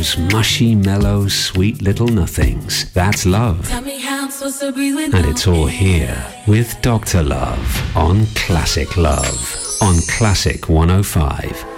those mushy, mellow, sweet little nothings. That's love. Tell me how I'm supposed to breathe without And it's all here with Dr. Love on Classic Love on Classic 105.